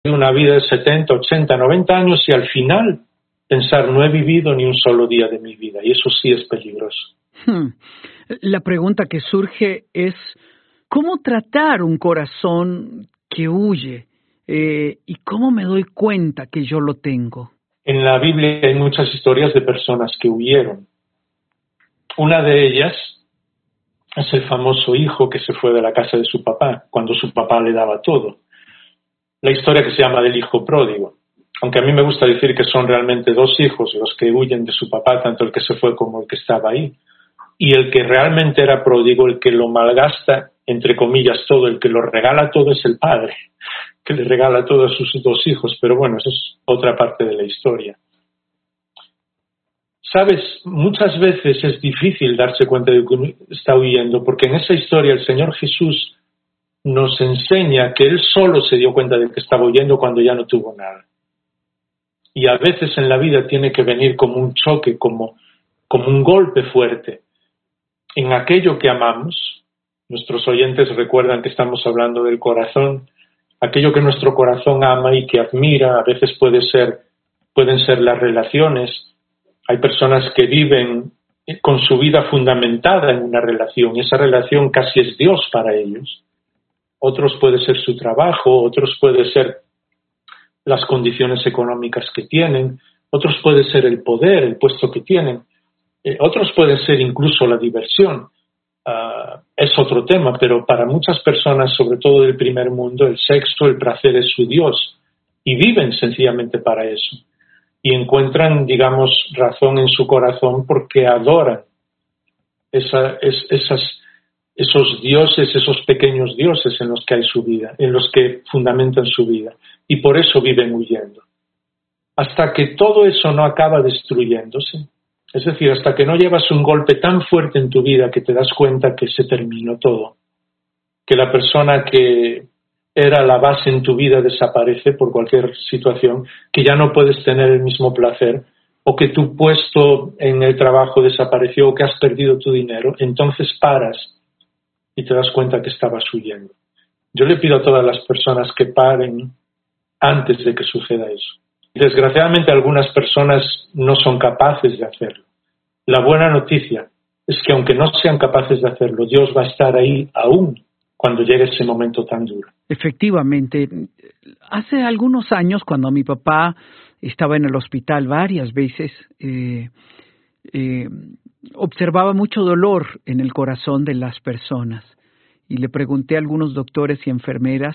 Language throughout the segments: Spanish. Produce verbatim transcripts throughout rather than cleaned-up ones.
una vida de setenta, ochenta, noventa años y al final pensar no he vivido ni un solo día de mi vida, y eso sí es peligroso. Hmm. La pregunta que surge es, ¿cómo tratar un corazón que huye? Eh, ¿Y cómo me doy cuenta que yo lo tengo? En la Biblia hay muchas historias de personas que huyeron. Una de ellas es el famoso hijo que se fue de la casa de su papá, cuando su papá le daba todo. La historia que se llama del hijo pródigo. Aunque a mí me gusta decir que son realmente dos hijos los que huyen de su papá, tanto el que se fue como el que estaba ahí. Y el que realmente era pródigo, el que lo malgasta, entre comillas, todo, el que lo regala todo es el padre, que le regala todo a sus dos hijos. Pero bueno, eso es otra parte de la historia. Sabes, muchas veces es difícil darse cuenta de que está huyendo, porque en esa historia el Señor Jesús nos enseña que Él solo se dio cuenta de que estaba huyendo cuando ya no tuvo nada. Y a veces en la vida tiene que venir como un choque, como, como un golpe fuerte en aquello que amamos. Nuestros oyentes recuerdan que estamos hablando del corazón, aquello que nuestro corazón ama y que admira. A veces puede ser, pueden ser las relaciones. Hay personas que viven con su vida fundamentada en una relación y esa relación casi es Dios para ellos. Otros puede ser su trabajo, otros puede ser las condiciones económicas que tienen, otros puede ser el poder, el puesto que tienen, eh, otros pueden ser incluso la diversión. Uh, es otro tema, pero para muchas personas, sobre todo del primer mundo, el sexo, el placer es su Dios y viven sencillamente para eso. Y encuentran, digamos, razón en su corazón porque adoran esa, es, esas, esos dioses, esos pequeños dioses en los que hay su vida, en los que fundamentan su vida. Y por eso viven huyendo. Hasta que todo eso no acaba destruyéndose, es decir, hasta que no llevas un golpe tan fuerte en tu vida que te das cuenta que se terminó todo, que la persona que era la base en tu vida desaparece por cualquier situación, que ya no puedes tener el mismo placer, o que tu puesto en el trabajo desapareció, o que has perdido tu dinero, entonces paras y te das cuenta que estabas huyendo. Yo le pido a todas las personas que paren antes de que suceda eso. Desgraciadamente algunas personas no son capaces de hacerlo. La buena noticia es que aunque no sean capaces de hacerlo, Dios va a estar ahí aún cuando llegue ese momento tan duro. Efectivamente, hace algunos años cuando mi papá estaba en el hospital varias veces, eh, eh, observaba mucho dolor en el corazón de las personas y le pregunté a algunos doctores y enfermeras,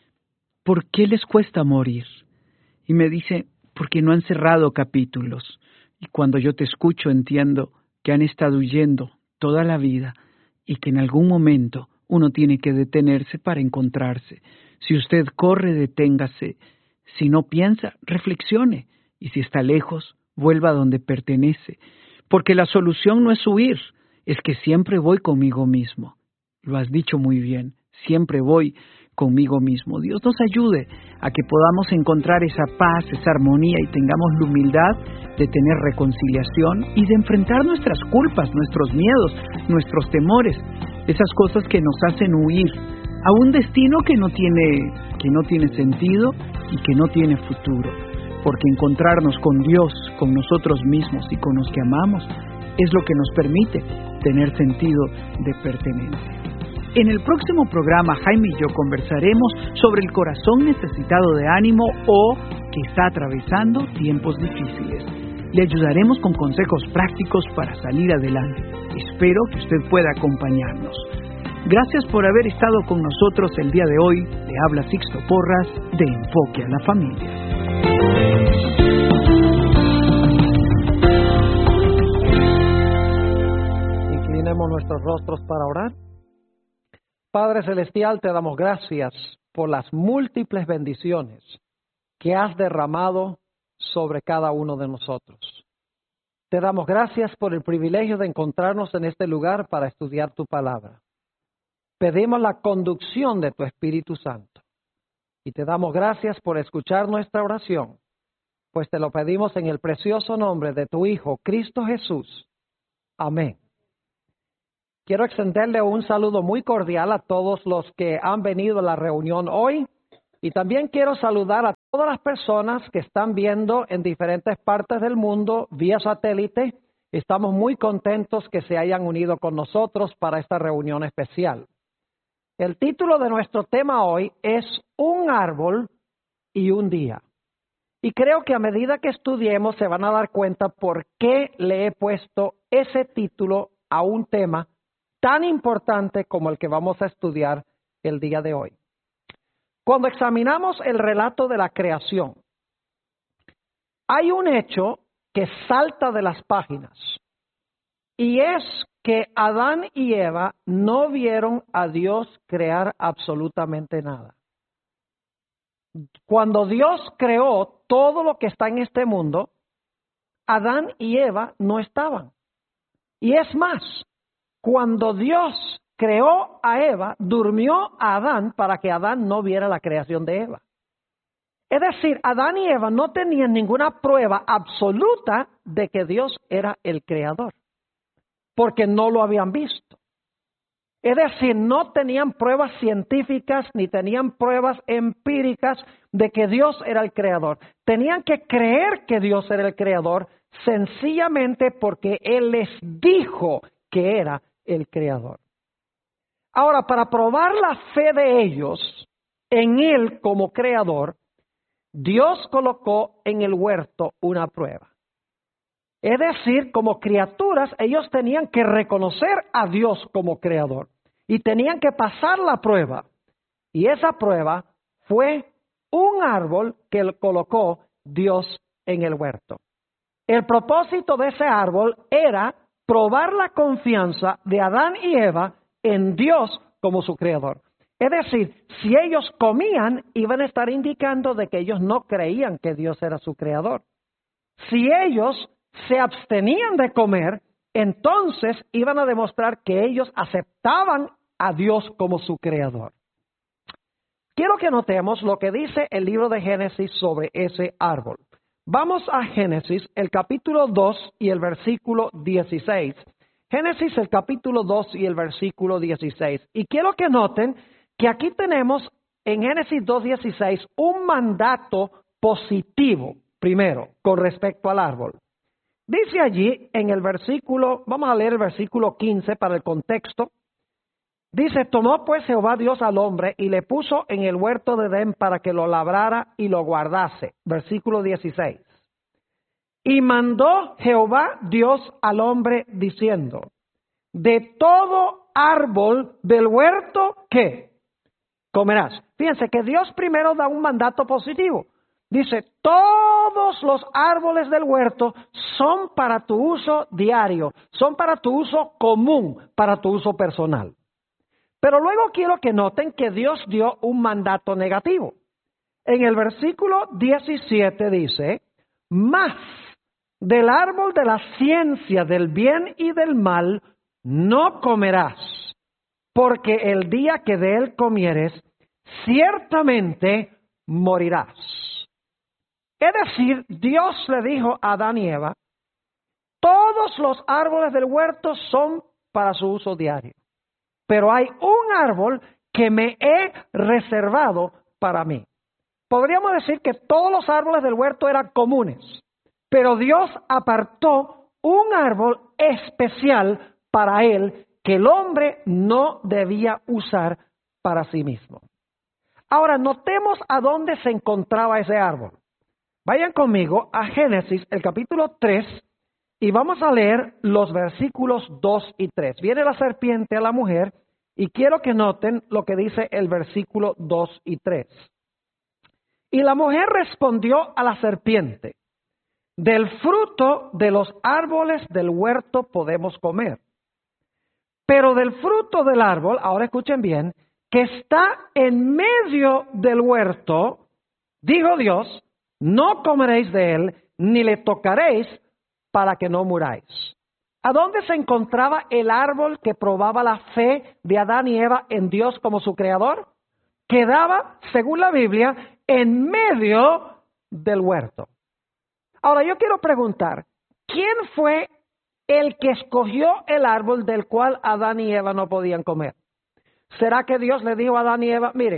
¿por qué les cuesta morir? Y me dice, porque no han cerrado capítulos. Y cuando yo te escucho entiendo que han estado huyendo toda la vida y que en algún momento uno tiene que detenerse para encontrarse. Si usted corre, deténgase. Si no piensa, reflexione. Y si está lejos, vuelva a donde pertenece. Porque la solución no es huir, es que siempre voy conmigo mismo. Lo has dicho muy bien, siempre voy conmigo mismo. Dios nos ayude a que podamos encontrar esa paz, esa armonía y tengamos la humildad de tener reconciliación y de enfrentar nuestras culpas, nuestros miedos, nuestros temores, esas cosas que nos hacen huir a un destino que no tiene, que no tiene sentido y que no tiene futuro. Porque encontrarnos con Dios, con nosotros mismos y con los que amamos es lo que nos permite tener sentido de pertenencia. En el próximo programa, Jaime y yo conversaremos sobre el corazón necesitado de ánimo o que está atravesando tiempos difíciles. Le ayudaremos con consejos prácticos para salir adelante. Espero que usted pueda acompañarnos. Gracias por haber estado con nosotros el día de hoy. Le habla Sixto Porras de Enfoque a la Familia. Inclinemos nuestros rostros para orar. Padre Celestial, te damos gracias por las múltiples bendiciones que has derramado sobre cada uno de nosotros. Te damos gracias por el privilegio de encontrarnos en este lugar para estudiar tu palabra. Pedimos la conducción de tu Espíritu Santo y te damos gracias por escuchar nuestra oración, pues te lo pedimos en el precioso nombre de tu Hijo, Cristo Jesús. Amén. Quiero extenderle un saludo muy cordial a todos los que han venido a la reunión hoy Y también quiero saludar a todas las personas que están viendo en diferentes partes del mundo vía satélite. Estamos muy contentos que se hayan unido con nosotros para esta reunión especial. El título de nuestro tema hoy es Un árbol y un día. Y creo que a medida que estudiemos se van a dar cuenta por qué le he puesto ese título a un tema tan importante como el que vamos a estudiar el día de hoy. Cuando examinamos el relato de la creación, hay un hecho que salta de las páginas y es que Adán y Eva no vieron a Dios crear absolutamente nada. Cuando Dios creó todo lo que está en este mundo, Adán y Eva no estaban. Y es más, cuando Dios creó a Eva, durmió a Adán para que Adán no viera la creación de Eva. Es decir, Adán y Eva no tenían ninguna prueba absoluta de que Dios era el creador, porque no lo habían visto. Es decir, no tenían pruebas científicas ni tenían pruebas empíricas de que Dios era el creador. Tenían que creer que Dios era el creador sencillamente porque Él les dijo que era el creador. Ahora, para probar la fe de ellos en Él como creador, Dios colocó en el huerto una prueba. Es decir, como criaturas, ellos tenían que reconocer a Dios como creador y tenían que pasar la prueba. Y esa prueba fue un árbol que colocó Dios en el huerto. El propósito de ese árbol era probar la confianza de Adán y Eva en Dios como su creador. Es decir, si ellos comían, iban a estar indicando de que ellos no creían que Dios era su creador. Si ellos se abstenían de comer, entonces iban a demostrar que ellos aceptaban a Dios como su creador. Quiero que notemos lo que dice el libro de Génesis sobre ese árbol. Vamos a Génesis, el capítulo dos y el versículo dieciséis. Génesis, el capítulo dos y el versículo dieciséis. Y quiero que noten que aquí tenemos en Génesis dos dieciséis un mandato positivo, primero, con respecto al árbol. Dice allí en el versículo, vamos a leer el versículo quince para el contexto. Dice, tomó pues Jehová Dios al hombre y le puso en el huerto de Edén para que lo labrara y lo guardase. Versículo dieciséis. Y mandó Jehová Dios al hombre diciendo, de todo árbol del huerto, ¿qué? Comerás. Fíjense que Dios primero da un mandato positivo. Dice, todos los árboles del huerto son para tu uso diario, son para tu uso común, para tu uso personal. Pero luego quiero que noten que Dios dio un mandato negativo. En el versículo diecisiete dice, mas del árbol de la ciencia del bien y del mal no comerás, porque el día que de él comieres, ciertamente morirás. Es decir, Dios le dijo a Adán y Eva, todos los árboles del huerto son para su uso diario, pero hay un árbol que me he reservado para mí. Podríamos decir que todos los árboles del huerto eran comunes, pero Dios apartó un árbol especial para él que el hombre no debía usar para sí mismo. Ahora, notemos a dónde se encontraba ese árbol. Vayan conmigo a Génesis, el capítulo tres, y vamos a leer los versículos dos y tres. Viene la serpiente a la mujer, y quiero que noten lo que dice el versículo dos y tres. Y la mujer respondió a la serpiente, del fruto de los árboles del huerto podemos comer, pero del fruto del árbol, ahora escuchen bien, que está en medio del huerto, dijo Dios, no comeréis de él, ni le tocaréis para que no muráis. ¿A dónde se encontraba el árbol que probaba la fe de Adán y Eva en Dios como su creador? Quedaba, según la Biblia, en medio del huerto. Ahora yo quiero preguntar, ¿quién fue el que escogió el árbol del cual Adán y Eva no podían comer? ¿Será que Dios le dijo a Adán y Eva, miren,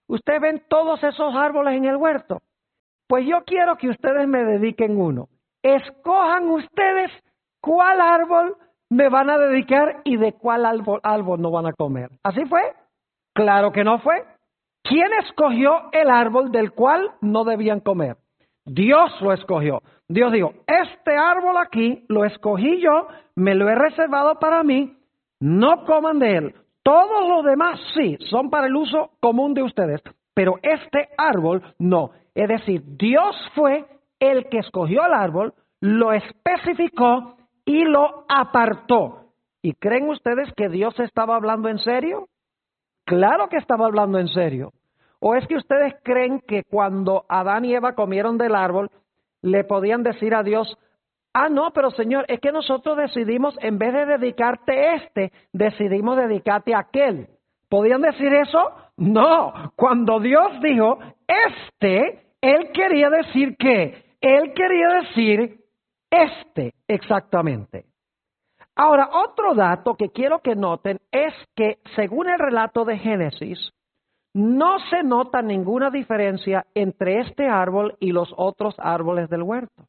ustedes ven todos esos árboles en el huerto. Pues yo quiero que ustedes me dediquen uno. Escojan ustedes cuál árbol me van a dedicar y de cuál árbol, árbol no van a comer. ¿Así fue? Claro que no fue. ¿Quién escogió el árbol del cual no debían comer? Dios lo escogió. Dios dijo, este árbol aquí lo escogí yo, me lo he reservado para mí, no coman de él. Todos los demás sí, son para el uso común de ustedes, pero este árbol no. Es decir, Dios fue el que escogió el árbol, lo especificó y lo apartó. ¿Y creen ustedes que Dios estaba hablando en serio? Claro que estaba hablando en serio. ¿O es que ustedes creen que cuando Adán y Eva comieron del árbol, le podían decir a Dios, ah, no, pero Señor, es que nosotros decidimos, en vez de dedicarte este, decidimos dedicarte a aquel? ¿Podían decir eso? No. Cuando Dios dijo, este, Él quería decir ¿qué? Él quería decir este, exactamente. Ahora, otro dato que quiero que noten es que, según el relato de Génesis, no se nota ninguna diferencia entre este árbol y los otros árboles del huerto.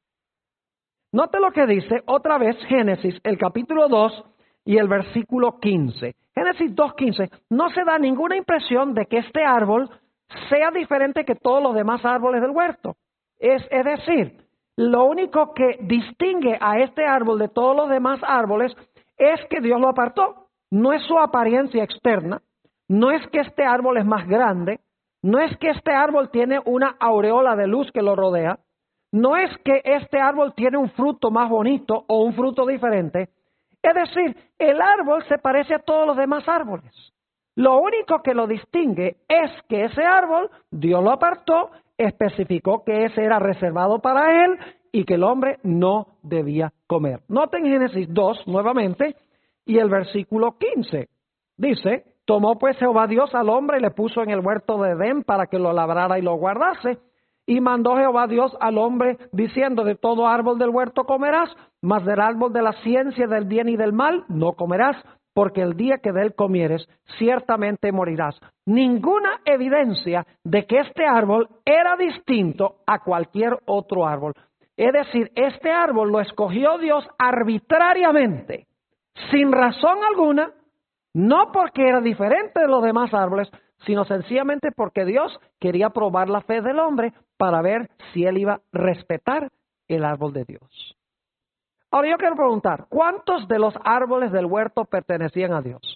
Note lo que dice otra vez Génesis, el capítulo dos y el versículo quince. Génesis dos quince, no se da ninguna impresión de que este árbol sea diferente que todos los demás árboles del huerto. Es, es decir, lo único que distingue a este árbol de todos los demás árboles es que Dios lo apartó. No es su apariencia externa, no es que este árbol es más grande, no es que este árbol tiene una aureola de luz que lo rodea, no es que este árbol tiene un fruto más bonito o un fruto diferente. Es decir, el árbol se parece a todos los demás árboles. Lo único que lo distingue es que ese árbol, Dios lo apartó, especificó que ese era reservado para él y que el hombre no debía comer. Noten Génesis dos nuevamente y el versículo quince. Dice, tomó pues Jehová Dios al hombre y le puso en el huerto de Edén para que lo labrara y lo guardase. Y mandó Jehová Dios al hombre diciendo, de todo árbol del huerto comerás, mas del árbol de la ciencia del bien y del mal no comerás, porque el día que de él comieres, ciertamente morirás. Ninguna evidencia de que este árbol era distinto a cualquier otro árbol. Es decir, este árbol lo escogió Dios arbitrariamente, sin razón alguna, no porque era diferente de los demás árboles, sino sencillamente porque Dios quería probar la fe del hombre para ver si él iba a respetar el árbol de Dios. Ahora yo quiero preguntar, ¿cuántos de los árboles del huerto pertenecían a Dios?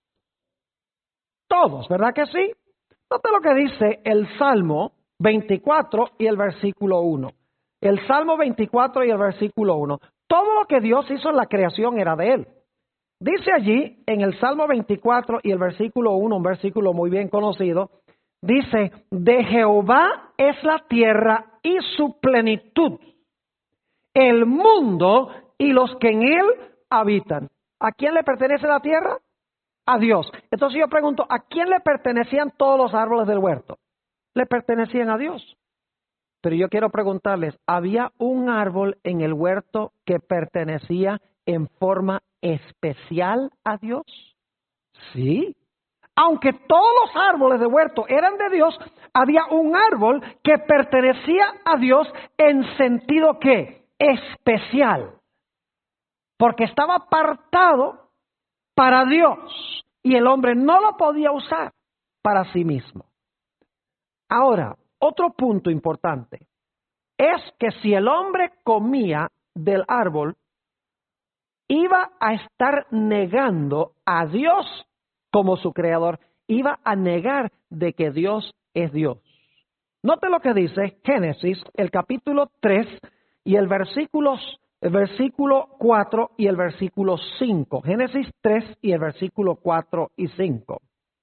Todos, ¿verdad que sí? Note lo que dice el Salmo veinticuatro y el versículo uno. El Salmo veinticuatro y el versículo uno. Todo lo que Dios hizo en la creación era de Él. Dice allí en el Salmo veinticuatro y el versículo uno, un versículo muy bien conocido, dice, de Jehová es la tierra y su plenitud, el mundo y los que en él habitan. ¿A quién le pertenece la tierra? A Dios. Entonces yo pregunto, ¿a quién le pertenecían todos los árboles del huerto? Le pertenecían a Dios. Pero yo quiero preguntarles, ¿había un árbol en el huerto que pertenecía en forma especial a Dios? Sí. Aunque todos los árboles de huerto eran de Dios, había un árbol que pertenecía a Dios en sentido que especial, porque estaba apartado para Dios y el hombre no lo podía usar para sí mismo. Ahora, otro punto importante es que si el hombre comía del árbol, iba a estar negando a Dios como su creador, iba a negar de que Dios es Dios. Note lo que dice Génesis, el capítulo tres y el versículo, el versículo cuatro y el versículo cinco. Génesis tres y el versículo cuatro y cinco.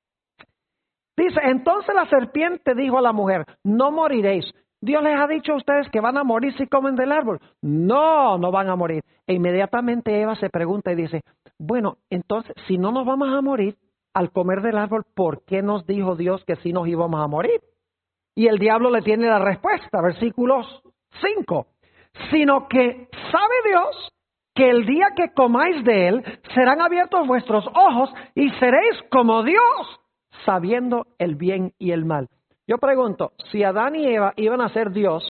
Dice, entonces la serpiente dijo a la mujer, no moriréis. Dios les ha dicho a ustedes que van a morir si comen del árbol. No, no van a morir. E inmediatamente Eva se pregunta y dice, bueno, entonces, si no nos vamos a morir al comer del árbol, ¿por qué nos dijo Dios que sí nos íbamos a morir? Y el diablo le tiene la respuesta, versículos cinco. Sino que sabe Dios que el día que comáis de él, serán abiertos vuestros ojos y seréis como Dios, sabiendo el bien y el mal. Yo pregunto, si Adán y Eva iban a ser Dios,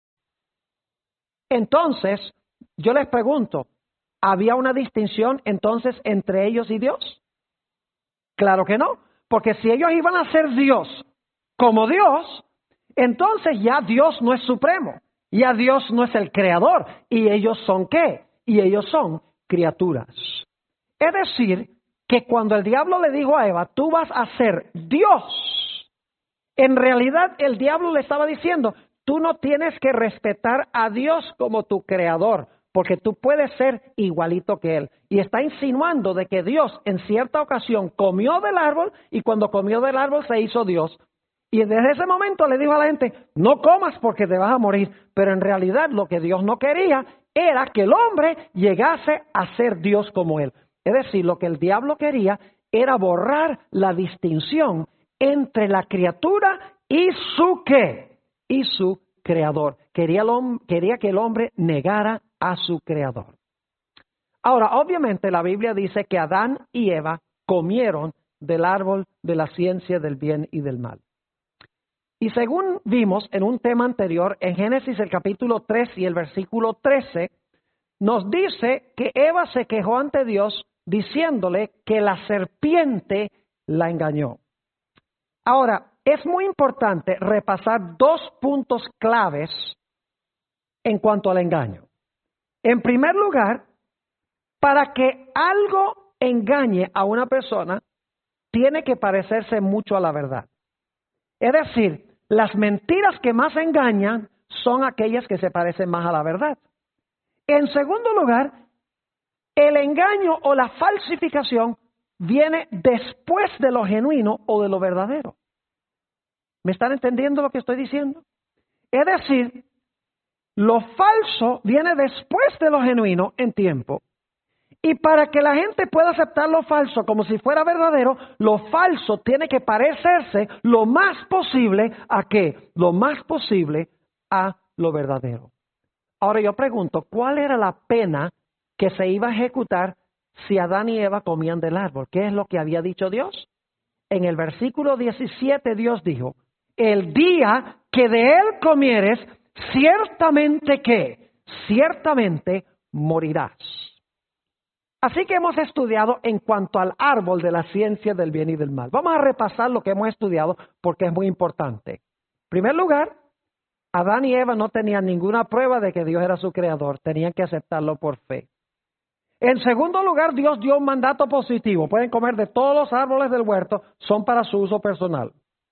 entonces yo les pregunto, ¿había una distinción entonces entre ellos y Dios? Claro que no, porque si ellos iban a ser Dios como Dios, entonces ya Dios no es supremo, ya Dios no es el creador, y ellos son ¿qué? Y ellos son criaturas. Es decir, que cuando el diablo le dijo a Eva, tú vas a ser Dios, en realidad el diablo le estaba diciendo, tú no tienes que respetar a Dios como tu creador, porque tú puedes ser igualito que Él. Y está insinuando de que Dios en cierta ocasión comió del árbol y cuando comió del árbol se hizo Dios. Y desde ese momento le dijo a la gente, no comas porque te vas a morir. Pero en realidad lo que Dios no quería era que el hombre llegase a ser Dios como Él. Es decir, lo que el diablo quería era borrar la distinción entre la criatura y su ¿qué? Y su creador. Quería, el, quería que el hombre negara a su creador. Ahora, obviamente la Biblia dice que Adán y Eva comieron del árbol de la ciencia del bien y del mal. Y según vimos en un tema anterior, en Génesis el capítulo tres y el versículo trece, nos dice que Eva se quejó ante Dios diciéndole que la serpiente la engañó. Ahora, es muy importante repasar dos puntos claves en cuanto al engaño. En primer lugar, para que algo engañe a una persona, tiene que parecerse mucho a la verdad. Es decir, las mentiras que más engañan son aquellas que se parecen más a la verdad. En segundo lugar, el engaño o la falsificación viene después de lo genuino o de lo verdadero. ¿Me están entendiendo lo que estoy diciendo? Es decir, lo falso viene después de lo genuino en tiempo. Y para que la gente pueda aceptar lo falso como si fuera verdadero, lo falso tiene que parecerse lo más posible a qué? Lo más posible a lo verdadero. Ahora yo pregunto, ¿cuál era la pena que se iba a ejecutar si Adán y Eva comían del árbol? ¿Qué es lo que había dicho Dios? En el versículo diecisiete Dios dijo, el día que de él comieres, ciertamente que, ciertamente morirás. Así que hemos estudiado en cuanto al árbol de la ciencia del bien y del mal. Vamos a repasar lo que hemos estudiado porque es muy importante. En primer lugar, Adán y Eva no tenían ninguna prueba de que Dios era su creador, tenían que aceptarlo por fe. En segundo lugar, Dios dio un mandato positivo, pueden comer de todos los árboles del huerto, son para su uso personal.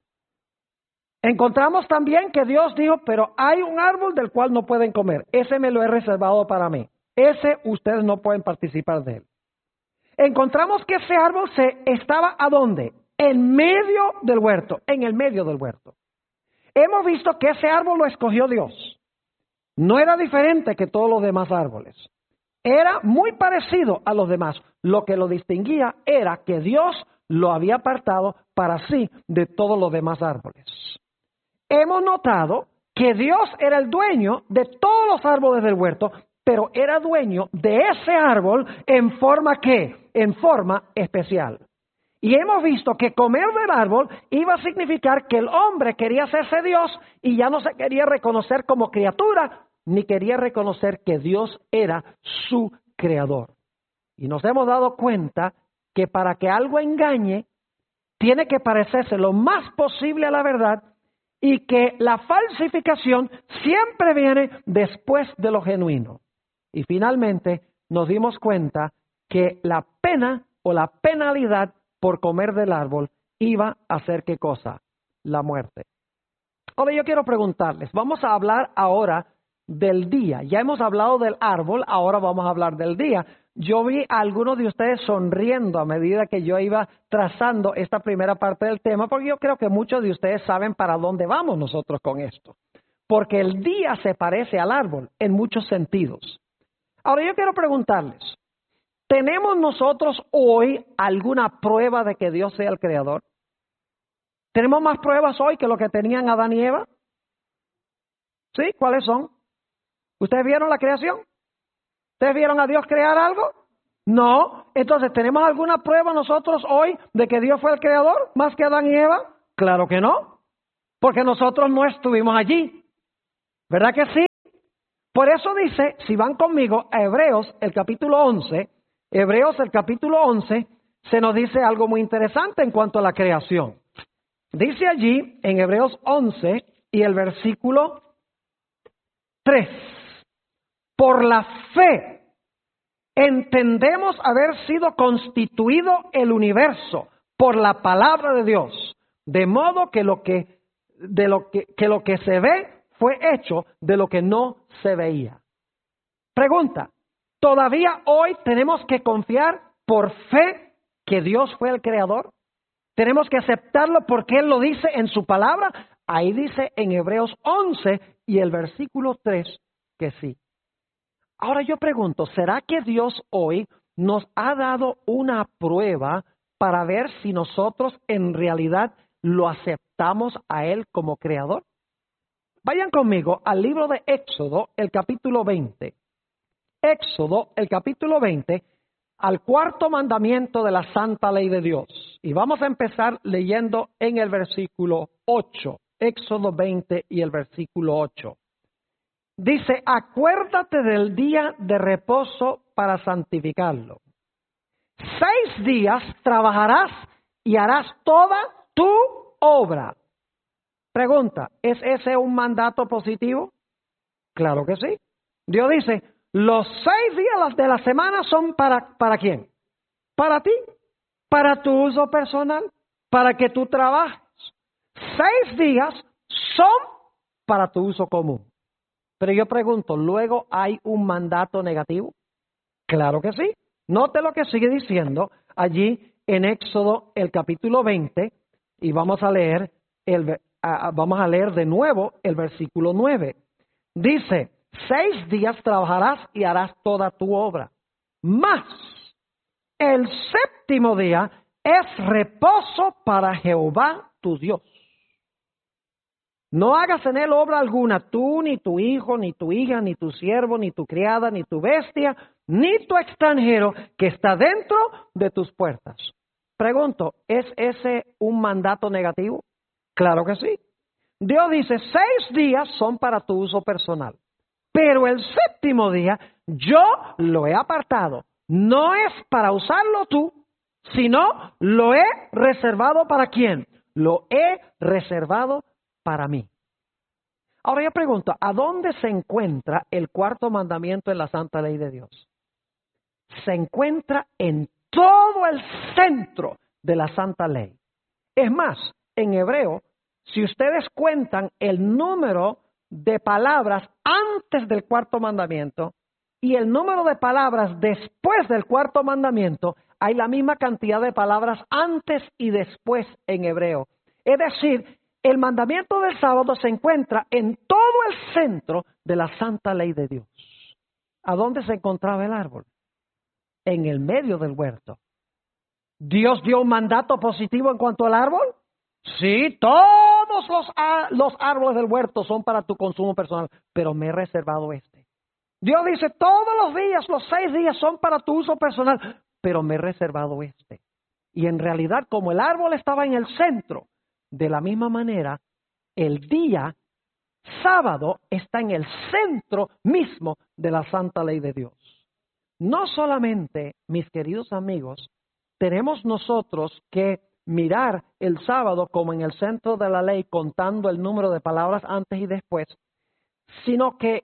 Encontramos también que Dios dijo, pero hay un árbol del cual no pueden comer, ese me lo he reservado para mí. Ese ustedes no pueden participar de él. Encontramos que ese árbol se estaba ¿a dónde? En medio del huerto, en el medio del huerto. Hemos visto que ese árbol lo escogió Dios. No era diferente que todos los demás árboles. Era muy parecido a los demás. Lo que lo distinguía era que Dios lo había apartado para sí de todos los demás árboles. Hemos notado que Dios era el dueño de todos los árboles del huerto, pero era dueño de ese árbol en forma ¿qué? En forma especial. Y hemos visto que comer del árbol iba a significar que el hombre quería hacerse Dios y ya no se quería reconocer como criatura, ni quería reconocer que Dios era su creador. Y nos hemos dado cuenta que para que algo engañe, tiene que parecerse lo más posible a la verdad y que la falsificación siempre viene después de lo genuino. Y finalmente nos dimos cuenta que la pena o la penalidad por comer del árbol iba a ser ¿qué cosa? La muerte. Ahora yo quiero preguntarles, vamos a hablar ahora del día. Ya hemos hablado del árbol, ahora vamos a hablar del día. Yo vi a algunos de ustedes sonriendo a medida que yo iba trazando esta primera parte del tema, porque yo creo que muchos de ustedes saben para dónde vamos nosotros con esto. Porque el día se parece al árbol en muchos sentidos. Ahora yo quiero preguntarles, ¿tenemos nosotros hoy alguna prueba de que Dios sea el creador? ¿Tenemos más pruebas hoy que lo que tenían Adán y Eva? ¿Sí? ¿Cuáles son? ¿Ustedes vieron la creación? ¿Ustedes vieron a Dios crear algo? No. Entonces, ¿tenemos alguna prueba nosotros hoy de que Dios fue el creador más que Adán y Eva? Claro que no. porque nosotros no estuvimos allí. ¿Verdad que sí? Por eso dice, si van conmigo a Hebreos, el capítulo once, Hebreos, el capítulo once, se nos dice algo muy interesante en cuanto a la creación. Dice allí, en Hebreos once y el versículo tres, por la fe entendemos haber sido constituido el universo por la palabra de Dios, de modo que lo que, de lo que, que lo que se ve fue hecho de lo que no se veía. Pregunta, ¿todavía hoy tenemos que confiar por fe que Dios fue el creador? ¿Tenemos que aceptarlo porque Él lo dice en su palabra? Ahí dice en Hebreos once y el versículo tres que sí. Ahora yo pregunto, ¿será que Dios hoy nos ha dado una prueba para ver si nosotros en realidad lo aceptamos a Él como creador? Vayan conmigo al libro de Éxodo, el capítulo veinte. Éxodo, el capítulo veinte, al cuarto mandamiento de la santa ley de Dios. Y vamos a empezar leyendo en el versículo ocho. Éxodo veinte y el versículo ocho. Dice, acuérdate del día de reposo para santificarlo. Seis días trabajarás y harás toda tu obra. Pregunta, ¿es ese un mandato positivo? Claro que sí. Dios dice, los seis días de la semana son para, ¿para quién? Para ti, para tu uso personal, para que tú trabajes. Seis días son para tu uso común. Pero yo pregunto, ¿luego hay un mandato negativo? Claro que sí. Note lo que sigue diciendo allí en Éxodo el capítulo veinte y vamos a leer el, uh, vamos a leer de nuevo el versículo nueve. Dice, seis días trabajarás y harás toda tu obra. Mas el séptimo día es reposo para Jehová tu Dios. No hagas en él obra alguna, tú, ni tu hijo, ni tu hija, ni tu siervo, ni tu criada, ni tu bestia, ni tu extranjero que está dentro de tus puertas. Pregunto, ¿es ese un mandato negativo? Claro que sí. Dios dice, seis días son para tu uso personal, pero el séptimo día yo lo he apartado. No es para usarlo tú, sino lo he reservado para quién. Lo he reservado para mí. Ahora yo pregunto, ¿a dónde se encuentra el cuarto mandamiento en la santa ley de Dios? Se encuentra en todo el centro de la santa ley. Es más, en hebreo, si ustedes cuentan el número de palabras antes del cuarto mandamiento y el número de palabras después del cuarto mandamiento, hay la misma cantidad de palabras antes y después en hebreo. Es decir, el mandamiento del sábado se encuentra en todo el centro de la santa ley de Dios. ¿A dónde se encontraba el árbol? En el medio del huerto. ¿Dios dio un mandato positivo en cuanto al árbol? Sí, todos los, los árboles del huerto son para tu consumo personal, pero me he reservado este. Dios dice, todos los días, los seis días son para tu uso personal, pero me he reservado este. Y en realidad, como el árbol estaba en el centro, de la misma manera, el día sábado está en el centro mismo de la santa ley de Dios. No solamente, mis queridos amigos, tenemos nosotros que mirar el sábado como en el centro de la ley, contando el número de palabras antes y después, sino que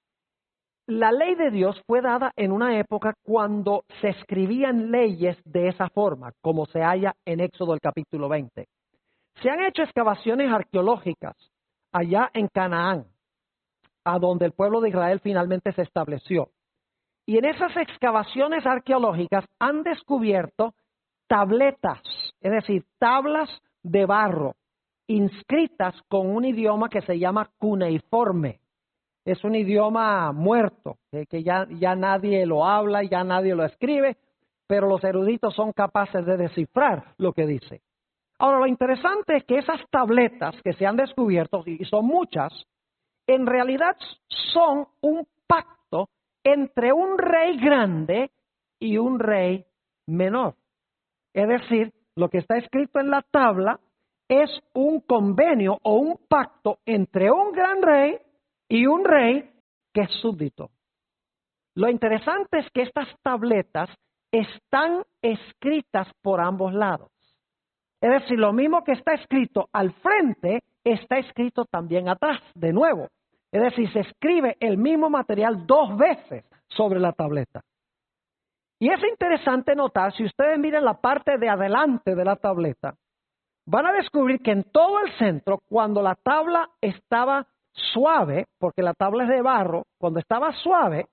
la ley de Dios fue dada en una época cuando se escribían leyes de esa forma, como se halla en Éxodo el capítulo veinte. Se han hecho excavaciones arqueológicas allá en Canaán, a donde el pueblo de Israel finalmente se estableció. Y en esas excavaciones arqueológicas han descubierto tabletas, es decir, tablas de barro, inscritas con un idioma que se llama cuneiforme. Es un idioma muerto, que, que ya, ya nadie lo habla, ya nadie lo escribe, pero los eruditos son capaces de descifrar lo que dice. Ahora, lo interesante es que esas tabletas que se han descubierto, y son muchas, en realidad son un pacto entre un rey grande y un rey menor. Es decir, lo que está escrito en la tabla es un convenio o un pacto entre un gran rey y un rey que es súbdito. Lo interesante es que estas tabletas están escritas por ambos lados. Es decir, lo mismo que está escrito al frente, está escrito también atrás, de nuevo. Es decir, se escribe el mismo material dos veces sobre la tableta. Y es interesante notar, si ustedes miran la parte de adelante de la tableta, van a descubrir que en todo el centro, cuando la tabla estaba suave, porque la tabla es de barro, cuando estaba suave,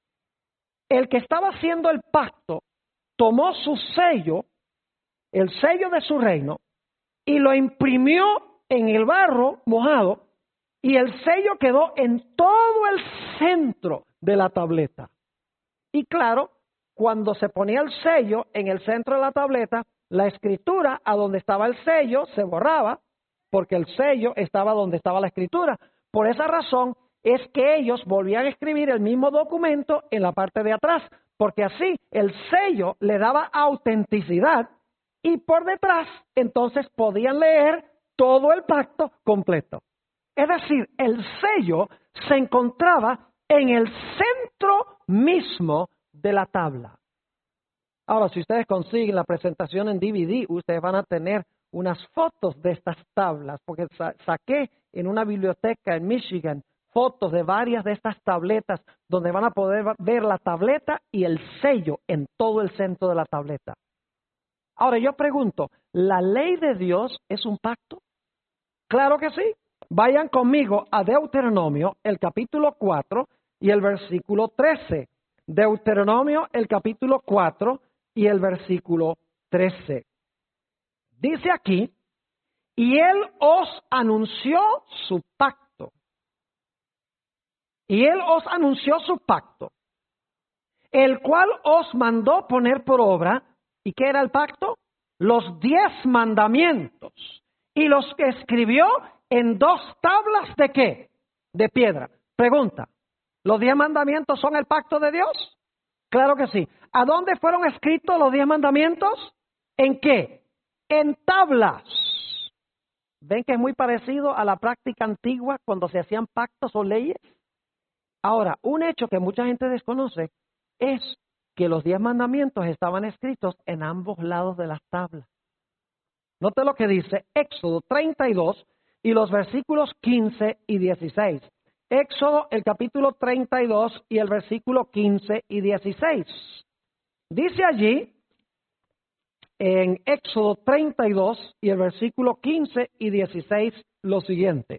el que estaba haciendo el pacto tomó su sello, el sello de su reino, y lo imprimió en el barro mojado, y el sello quedó en todo el centro de la tableta. Y claro, cuando se ponía el sello en el centro de la tableta, la escritura a donde estaba el sello se borraba, porque el sello estaba donde estaba la escritura. Por esa razón es que ellos volvían a escribir el mismo documento en la parte de atrás, porque así el sello le daba autenticidad y por detrás entonces podían leer todo el pacto completo. Es decir, el sello se encontraba en el centro mismo de la tabla. Ahora, si ustedes consiguen la presentación en D V D, ustedes van a tener unas fotos de estas tablas, porque sa- saqué en una biblioteca en Michigan fotos de varias de estas tabletas, donde van a poder ver la tableta y el sello en todo el centro de la tableta. Ahora, yo pregunto, ¿la ley de Dios es un pacto? Claro que sí. Vayan conmigo a Deuteronomio, el capítulo cuatro y el versículo trece. Deuteronomio, el capítulo cuatro y el versículo trece. Dice aquí, y él os anunció su pacto. Y él os anunció su pacto, el cual os mandó poner por obra. ¿Y qué era el pacto? Los diez mandamientos. Y los que escribió en dos tablas de qué? De piedra. Pregunta, ¿los diez mandamientos son el pacto de Dios? Claro que sí. ¿A dónde fueron escritos los diez mandamientos? ¿En qué? En tablas. ¿Ven que es muy parecido a la práctica antigua cuando se hacían pactos o leyes? Ahora, un hecho que mucha gente desconoce es que los diez mandamientos estaban escritos en ambos lados de las tablas. Note lo que dice Éxodo treinta y dos y los versículos quince y dieciséis. Éxodo, el capítulo treinta y dos y el versículo quince y dieciséis. Dice allí, en Éxodo treinta y dos y el versículo quince y dieciséis, lo siguiente.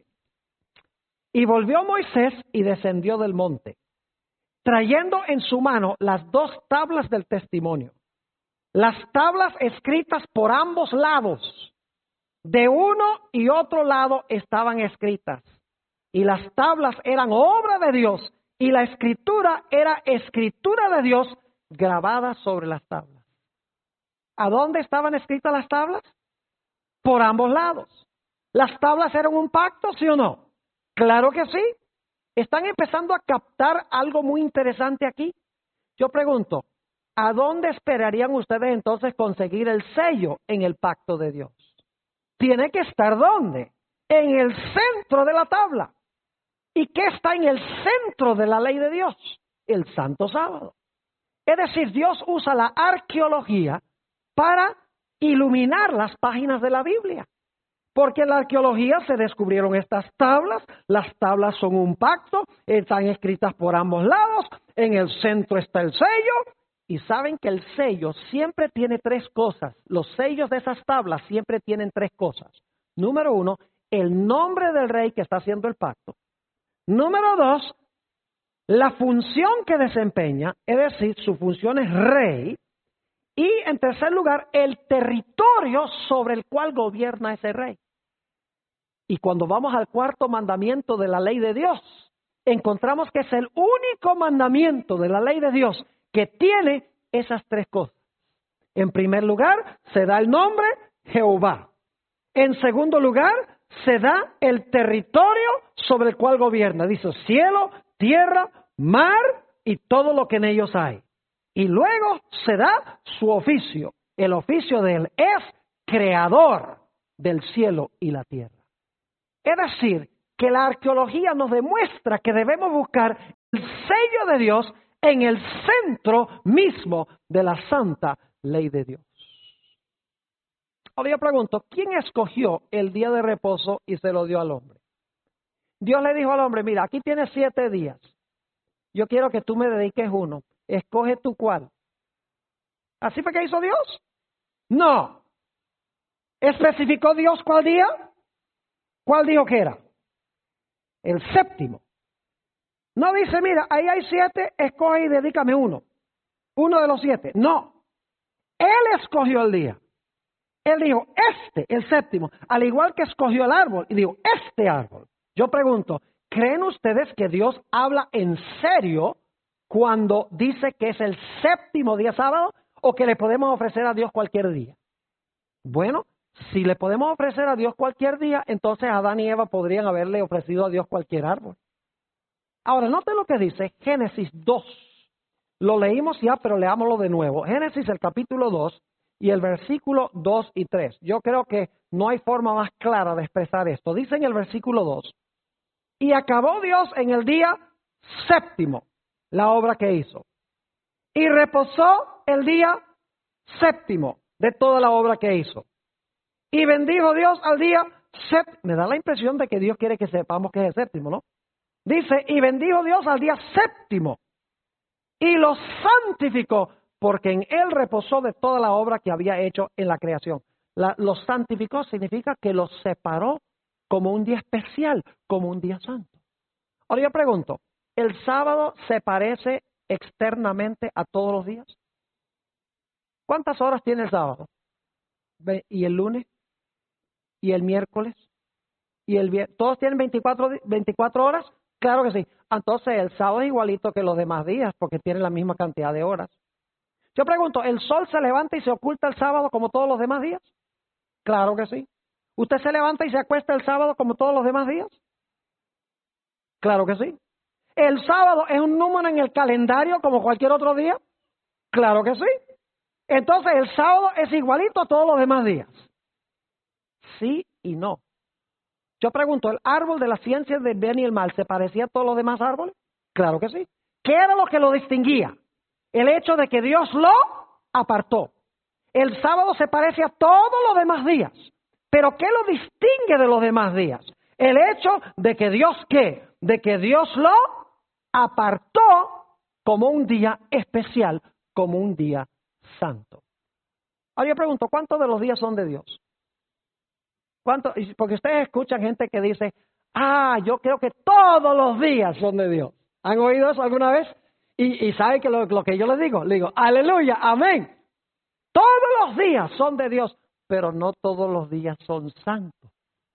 Y volvió Moisés y descendió del monte, trayendo en su mano las dos tablas del testimonio, las tablas escritas por ambos lados. De uno y otro lado estaban escritas, y las tablas eran obra de Dios, y la escritura era escritura de Dios grabada sobre las tablas. ¿A dónde estaban escritas las tablas? Por ambos lados. ¿Las tablas eran un pacto, sí o no? Claro que sí. Están empezando a captar algo muy interesante aquí. Yo pregunto, ¿a dónde esperarían ustedes entonces conseguir el sello en el pacto de Dios? Tiene que estar ¿dónde? En el centro de la tabla. ¿Y qué está en el centro de la ley de Dios? El Santo Sábado. Es decir, Dios usa la arqueología para iluminar las páginas de la Biblia. Porque en la arqueología se descubrieron estas tablas, las tablas son un pacto, están escritas por ambos lados, en el centro está el sello, y saben que el sello siempre tiene tres cosas. Los sellos de esas tablas siempre tienen tres cosas. Número uno, el nombre del rey que está haciendo el pacto. Número dos, la función que desempeña, es decir, su función es rey. Y en tercer lugar, el territorio sobre el cual gobierna ese rey. Y cuando vamos al cuarto mandamiento de la ley de Dios, encontramos que es el único mandamiento de la ley de Dios que tiene esas tres cosas. En primer lugar, se da el nombre Jehová. En segundo lugar, se da el territorio sobre el cual gobierna. Dice cielo, tierra, mar y todo lo que en ellos hay. Y luego se da su oficio. El oficio de él es creador. del cielo y la tierra. Es decir, que la arqueología nos demuestra que debemos buscar el sello de Dios en el centro mismo de la santa ley de Dios. Ahora yo pregunto, ¿quién escogió el día de reposo y se lo dio al hombre? Dios le dijo al hombre, mira, aquí tienes siete días. Yo quiero que tú me dediques uno. Escoge tú cuál. ¿Así fue que hizo Dios? No. ¿Especificó Dios cuál día? ¿Cuál dijo que era? El séptimo. No dice, mira, ahí hay siete, escoge y dedícame uno. Uno de los siete. No. Él escogió el día. Él dijo, este, el séptimo, al igual que escogió el árbol, y dijo, este árbol. Yo pregunto, ¿creen ustedes que Dios habla en serio cuando dice que es el séptimo día sábado o que le podemos ofrecer a Dios cualquier día? Bueno, si le podemos ofrecer a Dios cualquier día, entonces Adán y Eva podrían haberle ofrecido a Dios cualquier árbol. Ahora, noten lo que dice Génesis dos. Lo leímos ya, pero leámoslo de nuevo. Génesis, el capítulo dos. Y el versículo dos y tres. Yo creo que no hay forma más clara de expresar esto. Dice en el versículo dos, y acabó Dios en el día séptimo la obra que hizo. Y reposó el día séptimo de toda la obra que hizo. Y bendijo Dios al día séptimo. Me da la impresión de que Dios quiere que sepamos que es el séptimo, ¿no? Dice, y bendijo Dios al día séptimo. Y lo santificó, porque en él reposó de toda la obra que había hecho en la creación. La, lo santificó significa que lo separó como un día especial, como un día santo. Ahora yo pregunto, ¿el sábado se parece externamente a todos los días? ¿Cuántas horas tiene el sábado? ¿Y el lunes? ¿Y el miércoles? ¿Y el viernes? ¿Todos tienen veinticuatro, veinticuatro horas? Claro que sí. Entonces el sábado es igualito que los demás días porque tiene la misma cantidad de horas. Yo pregunto, ¿el sol se levanta y se oculta el sábado como todos los demás días? Claro que sí. ¿Usted se levanta y se acuesta el sábado como todos los demás días? Claro que sí. ¿El sábado es un número en el calendario como cualquier otro día? Claro que sí. Entonces el sábado es igualito a todos los demás días. Sí y no. Yo pregunto, ¿el árbol de la ciencia del bien y el mal se parecía a todos los demás árboles? Claro que sí. ¿Qué era lo que lo distinguía? El hecho de que Dios lo apartó. El sábado se parece a todos los demás días. ¿Pero qué lo distingue de los demás días? El hecho de que Dios, ¿qué? De que Dios lo apartó como un día especial, como un día santo. Ahora yo pregunto, ¿cuántos de los días son de Dios? ¿Cuántos? Porque ustedes escuchan gente que dice, ah, yo creo que todos los días son de Dios. ¿Han oído eso alguna vez? Y, y ¿saben que lo, lo que yo les digo? Le digo, aleluya, amén. Todos los días son de Dios, pero no todos los días son santos.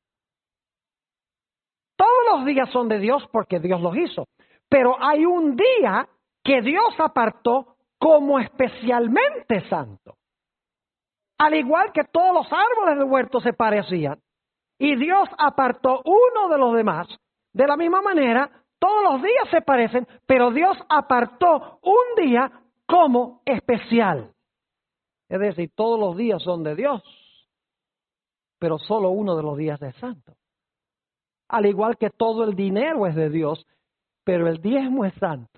Todos los días son de Dios porque Dios los hizo. Pero hay un día que Dios apartó como especialmente santo. Al igual que todos los árboles del huerto se parecían. Y Dios apartó uno de los demás. De la misma manera, todos los días se parecen, pero Dios apartó un día como especial. Es decir, todos los días son de Dios, pero solo uno de los días es santo. Al igual que todo el dinero es de Dios, pero el diezmo es santo.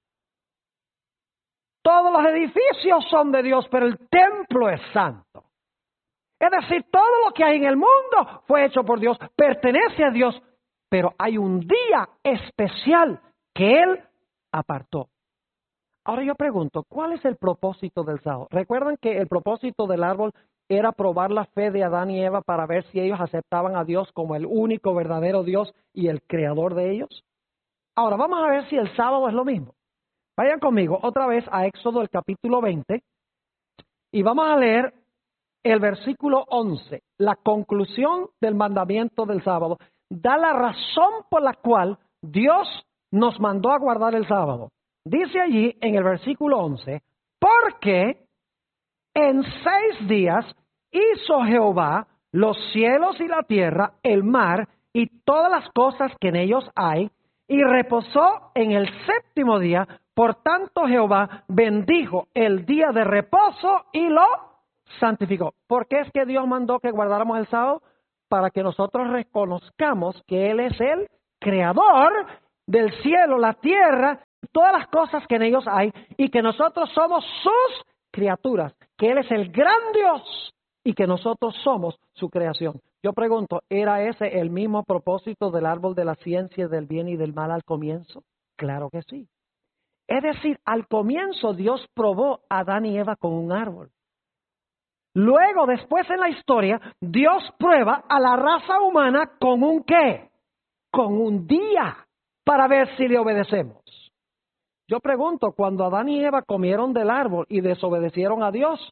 Todos los edificios son de Dios, pero el templo es santo. Es decir, todo lo que hay en el mundo fue hecho por Dios, pertenece a Dios, pero hay un día especial que Él apartó. Ahora yo pregunto, ¿cuál es el propósito del sábado? ¿Recuerdan que el propósito del árbol era probar la fe de Adán y Eva para ver si ellos aceptaban a Dios como el único verdadero Dios y el creador de ellos? Ahora vamos a ver si el sábado es lo mismo. Vayan conmigo otra vez a Éxodo el capítulo veinte y vamos a leer el versículo once. La conclusión del mandamiento del sábado da la razón por la cual Dios nos mandó a guardar el sábado. Dice allí en el versículo once, porque en seis días hizo Jehová los cielos y la tierra, el mar y todas las cosas que en ellos hay, y reposó en el séptimo día. Por tanto Jehová bendijo el día de reposo y lo santificó. ¿Por qué es que Dios mandó que guardáramos el sábado? para que nosotros reconozcamos que Él es el creador del cielo, la tierra, todas las cosas que en ellos hay, y que nosotros somos sus criaturas, que Él es el gran Dios y que nosotros somos su creación. Yo pregunto, ¿era ese el mismo propósito del árbol de la ciencia del bien y del mal al comienzo? Claro que sí. Es decir, al comienzo Dios probó a Adán y Eva con un árbol. Luego, después en la historia, Dios prueba a la raza humana con un ¿qué? Con un día, para ver si le obedecemos. Yo pregunto, cuando Adán y Eva comieron del árbol y desobedecieron a Dios,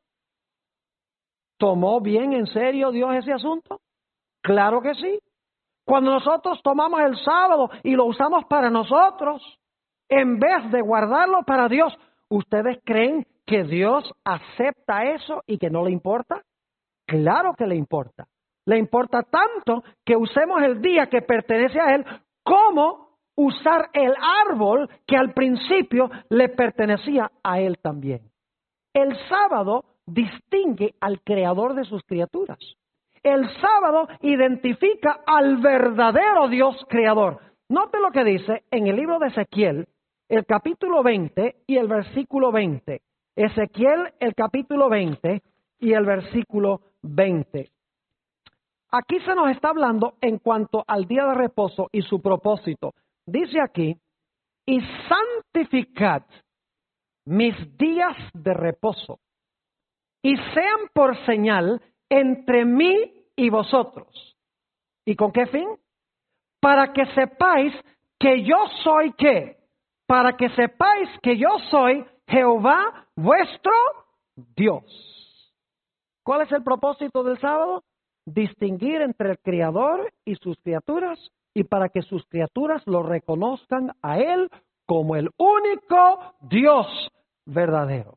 ¿tomó bien en serio Dios ese asunto? Claro que sí. Cuando nosotros tomamos el sábado y lo usamos para nosotros, en vez de guardarlo para Dios, ¿ustedes creen que Dios acepta eso y que no le importa? Claro que le importa. Le importa tanto que usemos el día que pertenece a Él como usar el árbol que al principio le pertenecía a Él también. El sábado distingue al creador de sus criaturas. El sábado identifica al verdadero Dios creador. Note lo que dice en el libro de Ezequiel, el capítulo veinte y el versículo veinte. Ezequiel, el capítulo veinte y el versículo veinte. Aquí se nos está hablando en cuanto al día de reposo y su propósito. Dice aquí, y santificad mis días de reposo, y sean por señal entre mí y vosotros. ¿Y con qué fin? Para que sepáis que yo soy ¿qué? Para que sepáis que yo soy Jehová vuestro Dios. ¿Cuál es el propósito del sábado? Distinguir entre el Creador y sus criaturas, y para que sus criaturas lo reconozcan a Él como el único Dios verdadero.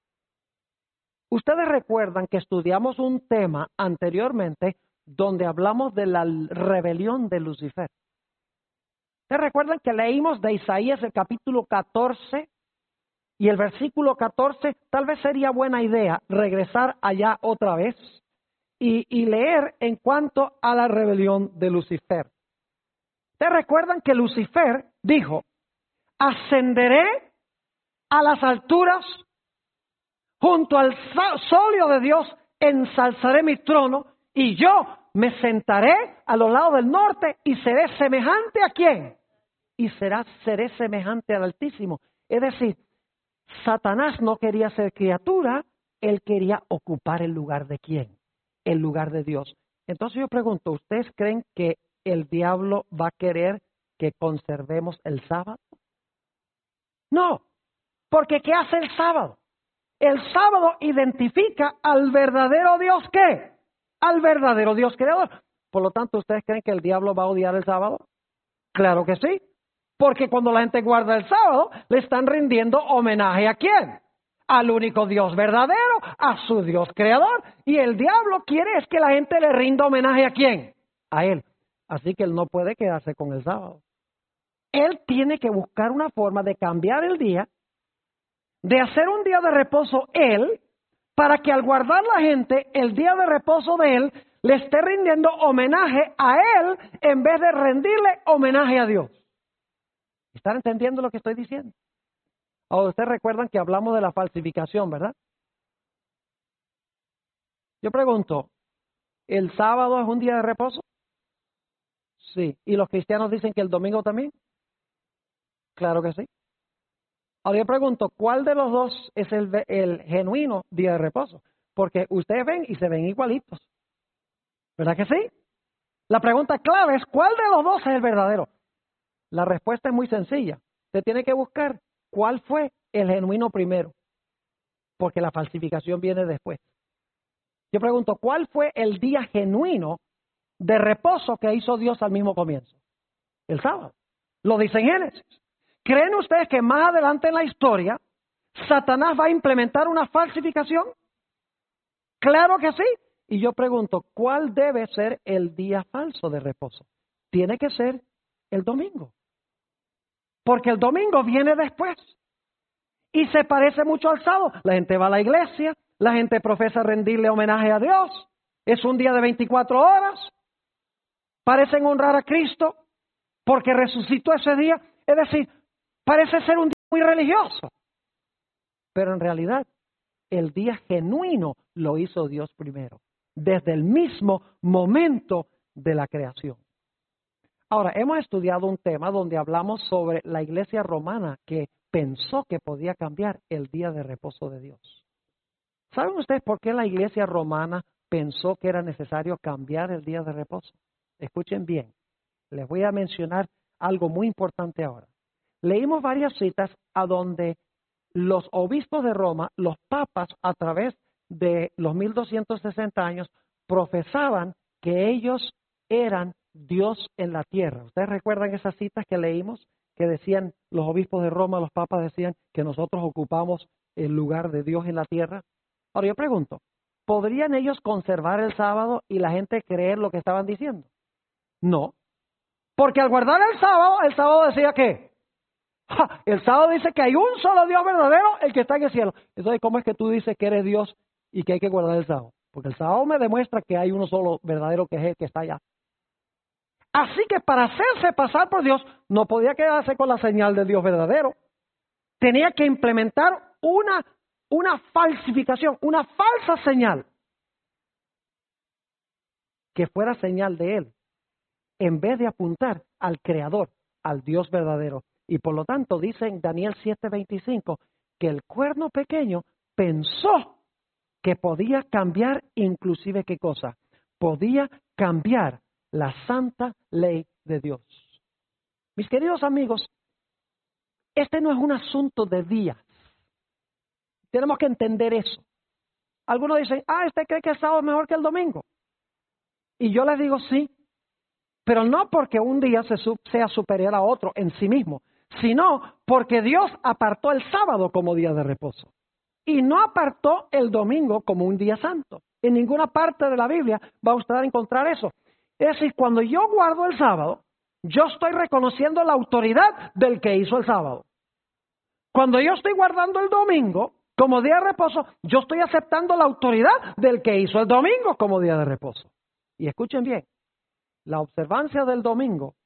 Ustedes recuerdan que estudiamos un tema anteriormente donde hablamos de la rebelión de Lucifer. ¿Ustedes recuerdan que leímos de Isaías el capítulo catorce y el versículo catorce? Tal vez sería buena idea regresar allá otra vez y, y leer en cuanto a la rebelión de Lucifer. ¿Ustedes recuerdan que Lucifer dijo, ascenderé a las alturas, junto al solio de Dios ensalzaré mi trono, y yo me sentaré a los lados del norte y seré semejante a quién? Y será, seré semejante al Altísimo. Es decir, Satanás no quería ser criatura, él quería ocupar el lugar de quién, el lugar de Dios. Entonces yo pregunto, ¿ustedes creen que el diablo va a querer que conservemos el sábado? No, porque ¿qué hace el sábado? El sábado identifica al verdadero Dios, ¿qué? Al verdadero Dios creador. Por lo tanto, ¿ustedes creen que el diablo va a odiar el sábado? Claro que sí, porque cuando la gente guarda el sábado, le están rindiendo homenaje ¿a quién? Al único Dios verdadero, a su Dios creador. Y el diablo quiere es que la gente le rinda homenaje ¿a quién? A Él. Así que Él no puede quedarse con el sábado. Él tiene que buscar una forma de cambiar el día, de hacer un día de reposo Él, para que al guardar la gente el día de reposo de Él, le esté rindiendo homenaje a Él en vez de rendirle homenaje a Dios. ¿Están entendiendo lo que estoy diciendo? Ahora, ustedes recuerdan que hablamos de la falsificación, ¿verdad? Yo pregunto, ¿el sábado es un día de reposo? Sí. ¿Y los cristianos dicen que el domingo también? Claro que sí. Ahora yo pregunto, ¿cuál de los dos es el, el genuino día de reposo? Porque ustedes ven y se ven igualitos. ¿Verdad que sí? La pregunta clave es, ¿cuál de los dos es el verdadero? La respuesta es muy sencilla. Usted tiene que buscar cuál fue el genuino primero, porque la falsificación viene después. Yo pregunto, ¿cuál fue el día genuino de reposo que hizo Dios al mismo comienzo? El sábado. Lo dice en Génesis. ¿Creen ustedes que más adelante en la historia Satanás va a implementar una falsificación? Claro que sí. Y yo pregunto, ¿cuál debe ser el día falso de reposo? Tiene que ser el domingo. Porque el domingo viene después. Y se parece mucho al sábado. La gente va a la iglesia, la gente profesa rendirle homenaje a Dios. Es un día de veinticuatro horas. parecen honrar a Cristo porque resucitó ese día. Es decir, parece ser un día muy religioso. Pero en realidad, el día genuino lo hizo Dios primero, desde el mismo momento de la creación. Ahora, hemos estudiado un tema donde hablamos sobre la iglesia romana que pensó que podía cambiar el día de reposo de Dios. ¿Saben ustedes por qué la iglesia romana pensó que era necesario cambiar el día de reposo? Escuchen bien, les voy a mencionar algo muy importante ahora. Leímos varias citas a donde los obispos de Roma, los papas, a través de los mil doscientos sesenta años, profesaban que ellos eran Dios en la tierra. ¿Ustedes recuerdan esas citas que leímos? Que decían los obispos de Roma, los papas decían que nosotros ocupamos el lugar de Dios en la tierra. Ahora yo pregunto, ¿podrían ellos conservar el sábado y la gente creer lo que estaban diciendo? No, porque al guardar el sábado, el sábado decía que ja, el sábado dice que hay un solo Dios verdadero, el que está en el cielo. Entonces, ¿cómo es que tú dices que eres Dios y que hay que guardar el sábado? Porque el sábado me demuestra que hay uno solo verdadero, que es el que está allá. Así que para hacerse pasar por Dios, no podía quedarse con la señal de Dios verdadero. Tenía que implementar una, una falsificación, una falsa señal, que fuera señal de Él, en vez de apuntar al Creador, al Dios verdadero. Y por lo tanto, dice en Daniel siete veinticinco, que el cuerno pequeño pensó que podía cambiar inclusive ¿qué cosa? Podía cambiar la santa ley de Dios. Mis queridos amigos, este no es un asunto de días. Tenemos que entender eso. Algunos dicen, ah, ¿usted cree que el sábado es mejor que el domingo? Y yo les digo sí, pero no porque un día se, sea superior a otro en sí mismo, sino porque Dios apartó el sábado como día de reposo y no apartó el domingo como un día santo. En ninguna parte de la Biblia va usted a encontrar eso. Es decir, cuando yo guardo el sábado, yo estoy reconociendo la autoridad del que hizo el sábado. Cuando yo estoy guardando el domingo como día de reposo, yo estoy aceptando la autoridad del que hizo el domingo como día de reposo. Y escuchen bien, la observancia del domingo,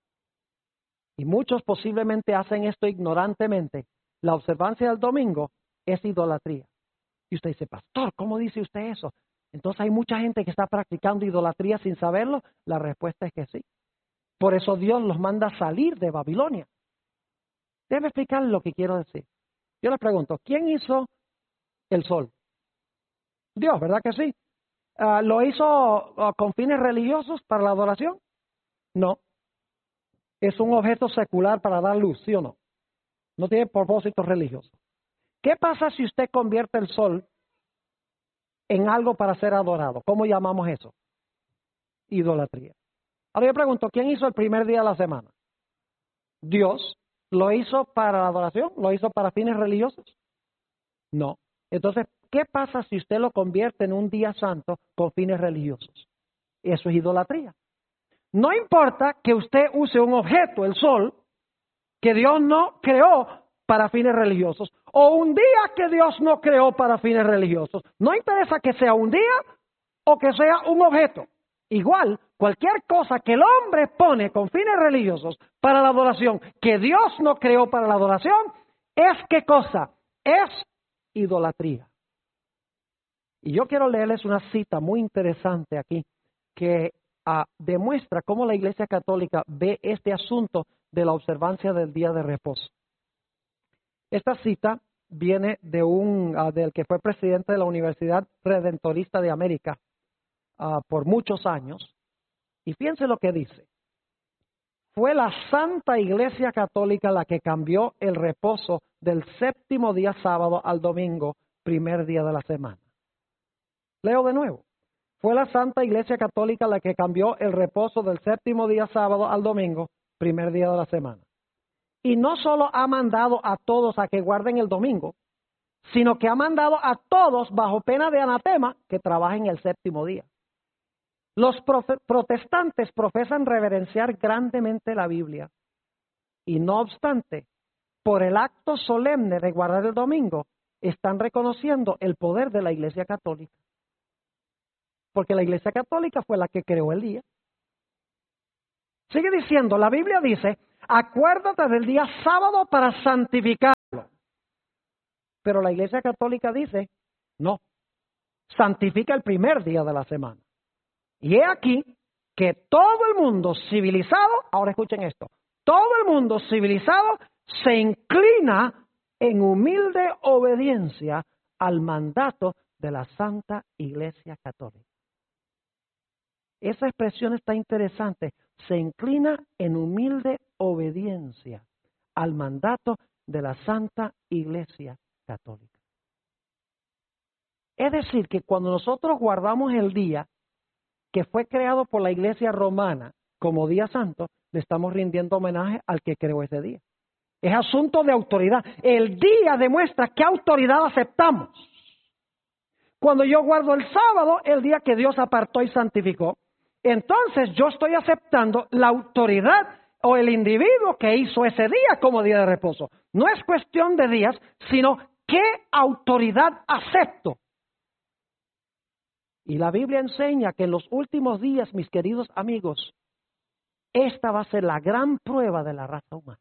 y muchos posiblemente hacen esto ignorantemente, la observancia del domingo es idolatría. Y usted dice, pastor, ¿cómo dice usted eso? Entonces hay mucha gente que está practicando idolatría sin saberlo. La respuesta es que sí. Por eso Dios los manda a salir de Babilonia. Déjeme explicar lo que quiero decir. Yo les pregunto, ¿quién hizo el sol? Dios, ¿verdad que sí? Uh, ¿Lo hizo uh, con fines religiosos para la adoración? No. Es un objeto secular para dar luz, ¿sí o no? No tiene propósito religioso. ¿Qué pasa si usted convierte el sol en algo para ser adorado? ¿Cómo llamamos eso? Idolatría. Ahora yo pregunto, ¿quién hizo el primer día de la semana? Dios. ¿Lo hizo para la adoración? ¿Lo hizo para fines religiosos? No. Entonces, ¿qué pasa si usted lo convierte en un día santo con fines religiosos? Eso es idolatría. No importa que usted use un objeto, el sol, que Dios no creó para fines religiosos, o un día que Dios no creó para fines religiosos. No interesa que sea un día o que sea un objeto. Igual, cualquier cosa que el hombre pone con fines religiosos para la adoración, que Dios no creó para la adoración, es ¿qué cosa? Es idolatría. Y yo quiero leerles una cita muy interesante aquí que uh, demuestra cómo la Iglesia Católica ve este asunto de la observancia del día de reposo. Esta cita viene de un uh, del que fue presidente de la Universidad Redentorista de América uh, por muchos años. Y fíjense lo que dice. Fue la Santa Iglesia Católica la que cambió el reposo del séptimo día sábado al domingo, primer día de la semana. Leo de nuevo. Fue la Santa Iglesia Católica la que cambió el reposo del séptimo día sábado al domingo, primer día de la semana. Y no solo ha mandado a todos a que guarden el domingo, sino que ha mandado a todos bajo pena de anatema que trabajen el séptimo día. Los protestantes profesan reverenciar grandemente la Biblia y no obstante, por el acto solemne de guardar el domingo, están reconociendo el poder de la Iglesia Católica. Porque la Iglesia Católica fue la que creó el día. Sigue diciendo, la Biblia dice, acuérdate del día sábado para santificarlo. Pero la Iglesia Católica dice, no, santifica el primer día de la semana. Y he aquí que todo el mundo civilizado, ahora escuchen esto, todo el mundo civilizado se inclina en humilde obediencia al mandato de la Santa Iglesia Católica. Esa expresión está interesante. Se inclina en humilde obediencia al mandato de la Santa Iglesia Católica. Es decir, que cuando nosotros guardamos el día que fue creado por la Iglesia Romana como día santo, le estamos rindiendo homenaje al que creó ese día. Es asunto de autoridad. El día demuestra qué autoridad aceptamos. Cuando yo guardo el sábado, el día que Dios apartó y santificó, entonces yo estoy aceptando la autoridad o el individuo que hizo ese día como día de reposo. No es cuestión de días, sino qué autoridad acepto. Y la Biblia enseña que en los últimos días, mis queridos amigos, esta va a ser la gran prueba de la raza humana.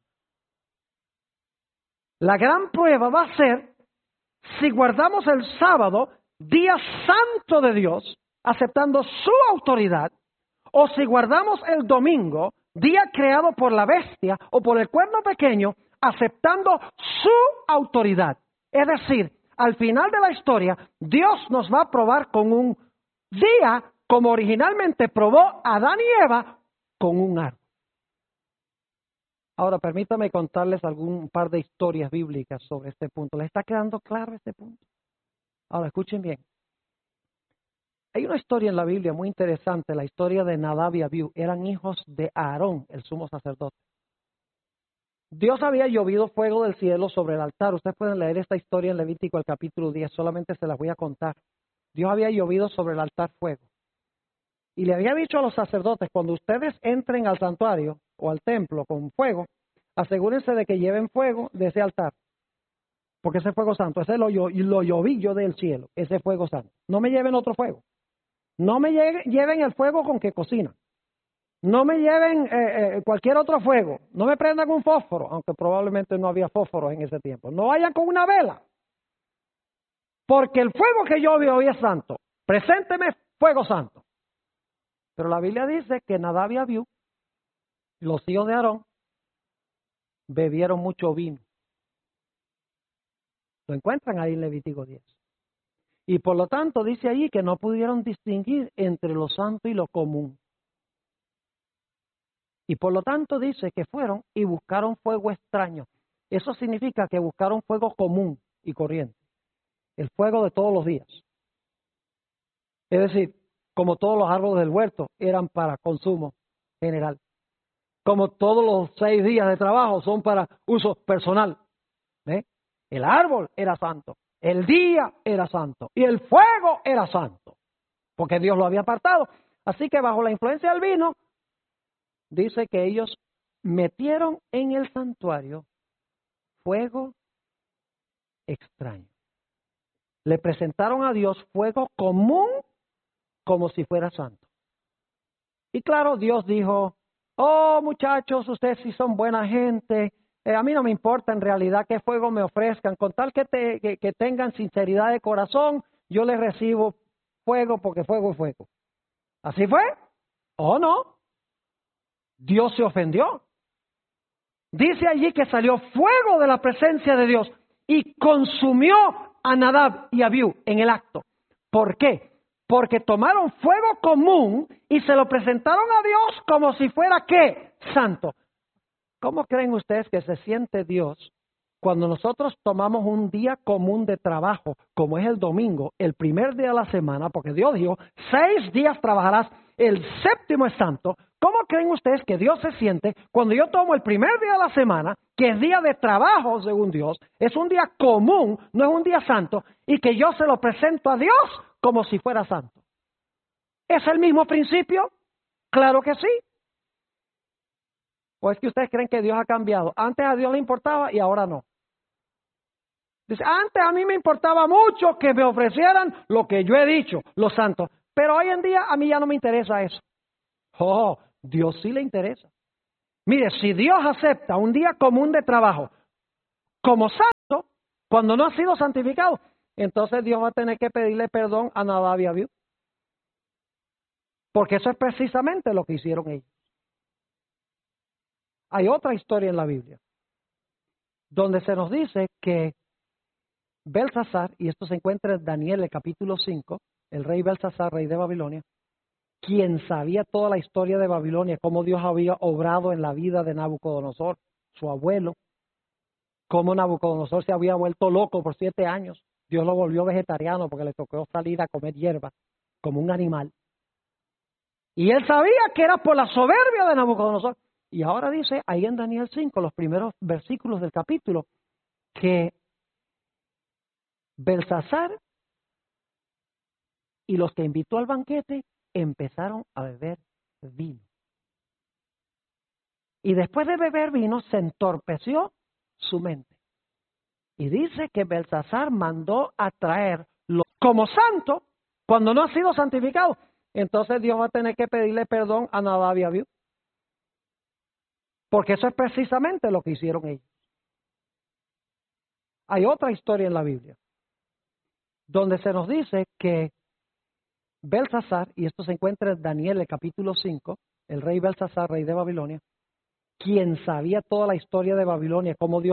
La gran prueba va a ser si guardamos el sábado, día santo de Dios, aceptando su autoridad, o si guardamos el domingo, día creado por la bestia o por el cuerno pequeño, aceptando su autoridad. Es decir, al final de la historia, Dios nos va a probar con un día como originalmente probó a Adán y Eva con un árbol. Ahora, permítame contarles algún par de historias bíblicas sobre este punto. ¿Les está quedando claro este punto? Ahora, escuchen bien. Hay una historia en la Biblia muy interesante, la historia de Nadab y Abiú. Eran hijos de Aarón, el sumo sacerdote. Dios había llovido fuego del cielo sobre el altar. Ustedes pueden leer esta historia en Levítico, el capítulo diez. Solamente se las voy a contar. Dios había llovido sobre el altar fuego. Y le había dicho a los sacerdotes, cuando ustedes entren al santuario o al templo con fuego, asegúrense de que lleven fuego de ese altar. Porque ese fuego santo, ese lo, lo lloví yo del cielo, ese fuego santo. No me lleven otro fuego. No me lleven el fuego con que cocinan. No me lleven eh, eh, cualquier otro fuego. No me prendan un fósforo, aunque probablemente no había fósforo en ese tiempo. No vayan con una vela. Porque el fuego que yo vi hoy es santo. Presénteme fuego santo. Pero la Biblia dice que Nadab y Abiú, los hijos de Aarón, bebieron mucho vino. Lo encuentran ahí en Levítico diez. Y por lo tanto dice allí que no pudieron distinguir entre lo santo y lo común. Y por lo tanto dice que fueron y buscaron fuego extraño. Eso significa que buscaron fuego común y corriente. El fuego de todos los días. Es decir, como todos los árboles del huerto eran para consumo general. Como todos los seis días de trabajo son para uso personal. ¿Eh? El árbol era santo. El día era santo y el fuego era santo, porque Dios lo había apartado. Así que bajo la influencia del vino, dice que ellos metieron en el santuario fuego extraño. Le presentaron a Dios fuego común como si fuera santo. Y claro, Dios dijo, oh muchachos, ustedes sí son buena gente. Eh, a mí no me importa en realidad qué fuego me ofrezcan, con tal que, te, que, que tengan sinceridad de corazón, yo les recibo fuego porque fuego es fuego. ¿Así fue? ¿O no? Dios se ofendió. Dice allí que salió fuego de la presencia de Dios y consumió a Nadab y Abiú en el acto. ¿Por qué? Porque tomaron fuego común y se lo presentaron a Dios como si fuera ¿qué? Santo. ¿Cómo creen ustedes que se siente Dios cuando nosotros tomamos un día común de trabajo, como es el domingo, el primer día de la semana, porque Dios dijo, seis días trabajarás, el séptimo es santo? ¿Cómo creen ustedes que Dios se siente cuando yo tomo el primer día de la semana, que es día de trabajo según Dios, es un día común, no es un día santo, y que yo se lo presento a Dios como si fuera santo? ¿Es el mismo principio? Claro que sí. ¿O es que ustedes creen que Dios ha cambiado? Antes a Dios le importaba y ahora no. Dice, antes a mí me importaba mucho que me ofrecieran lo que yo he dicho, los santos. Pero hoy en día a mí ya no me interesa eso. Oh, Dios sí le interesa. Mire, si Dios acepta un día común de trabajo como santo, cuando no ha sido santificado, entonces Dios va a tener que pedirle perdón a Nadab y Abiú. Porque eso es precisamente lo que hicieron ellos. Hay otra historia en la Biblia donde se nos dice que Belsasar, y esto se encuentra en Daniel, el capítulo cinco, el rey Belsasar, rey de Babilonia, quien sabía toda la historia de Babilonia, cómo Dios había obrado en la vida de Nabucodonosor, su abuelo, cómo Nabucodonosor se había vuelto loco por siete años. Dios lo volvió vegetariano porque le tocó salir a comer hierba como un animal. Y él sabía que era por la soberbia de Nabucodonosor. Y ahora dice ahí en Daniel cinco, los primeros versículos del capítulo, que Belsasar y los que invitó al banquete empezaron a beber vino. Y después de beber vino se entorpeció su mente. Y dice que Belsasar mandó a traerlo como santo cuando no ha sido santificado. Entonces Dios va a tener que pedirle perdón a Nadab y Abiú. Porque eso es precisamente lo que hicieron ellos. Hay otra historia en la Biblia donde se nos dice que Belsasar, y esto se encuentra en Daniel, el capítulo cinco, el rey Belsasar, rey de Babilonia, quien sabía toda la historia de Babilonia, cómo Dios